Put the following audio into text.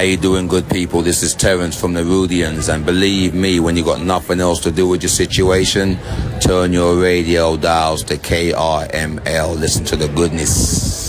you doing, good people? This is Terence from the Rudians, and believe me, when you got nothing else to do with your situation, turn your radio dials to KRML. Listen to the goodness.